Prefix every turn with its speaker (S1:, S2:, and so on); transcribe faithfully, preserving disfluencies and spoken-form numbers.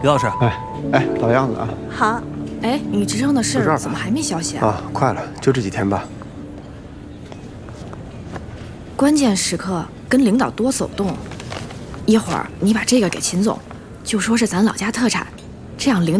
S1: 李老师，
S2: 哎哎，老样子啊。
S3: 好。
S4: 哎，你职称的事
S2: 就这儿吧
S4: 怎么还没消息啊？
S2: 啊，快了，就这几天吧。
S4: 关键时刻跟领导多走动，一会儿你把这个给秦总，就说是咱老家特产，这样领。